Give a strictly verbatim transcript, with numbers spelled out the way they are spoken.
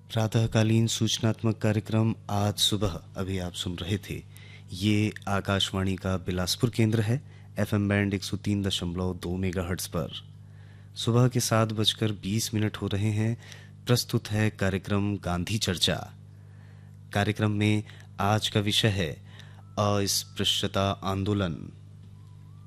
प्रातःकालीन सूचनात्मक कार्यक्रम आज सुबह अभी आप सुन रहे थे। ये आकाशवाणी का बिलासपुर केंद्र है। एफएम बैंड एक सौ तीन दशमलव दो मेगाहर्ट्ज पर सुबह के सात बजकर बीस मिनट हो रहे हैं। प्रस्तुत है कार्यक्रम गांधी चर्चा। कार्यक्रम में आज का विषय है अस्पृश्यता आंदोलन।